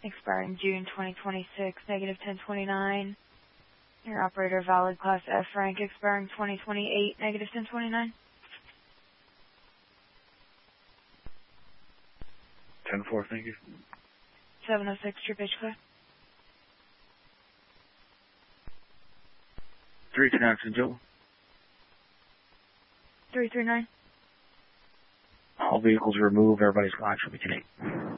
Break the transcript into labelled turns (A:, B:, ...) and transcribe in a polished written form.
A: expiring June 2026, negative 1029. Your operator valid class F rank expiring 2028, negative 1029.
B: 10-4, thank you.
A: 706, trip H clear.
B: 329, St. Joe.
A: 339.
B: All vehicles removed, everybody's flying should be 10-8.